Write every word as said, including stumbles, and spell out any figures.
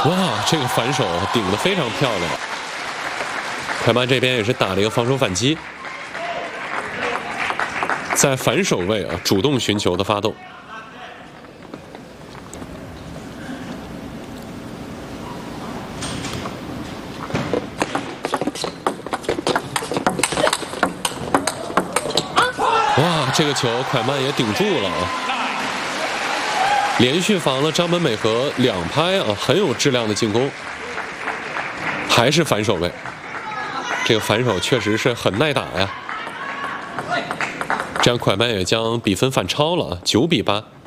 哇，这个反手顶得非常漂亮。快慢这边也是打了一个防守反击，在反手位啊主动寻求的发动。哇，这个球快慢也顶住了啊！连续防了张本美和两拍啊，很有质量的进攻，还是反手位。这个反手确实是很耐打呀。这样快慢也将比分反超了啊，九比八。